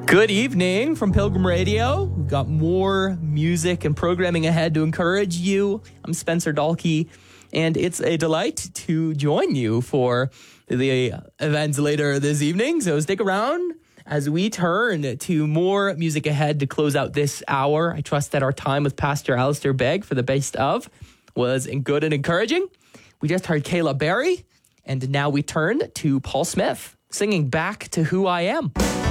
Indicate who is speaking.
Speaker 1: Good evening from Pilgrim Radio. We've got more music and programming ahead to encourage you. I'm Spencer Dalkey, and it's a delight to join you for the events later this evening. So stick around as we turn to more music ahead to close out this hour. I trust that our time with Pastor Alistair Begg for the best of was good and encouraging. We just heard Kayla Berry, and now we turn to Paul Smith singing Back to Who I Am.